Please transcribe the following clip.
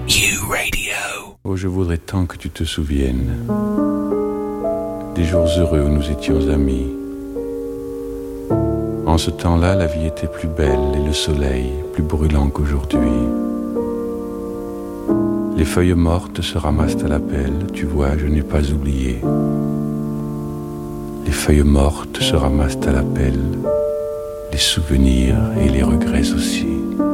U-Radio. Oh, je voudrais tant que tu te souviennes des jours heureux où nous étions amis. En ce temps-là, la vie était plus belle et le soleil plus brûlant qu'aujourd'hui. Les feuilles mortes se ramassent à la pelle, tu vois, je n'ai pas oublié. Les feuilles mortes se ramassent à la pelle, les souvenirs et les regrets aussi.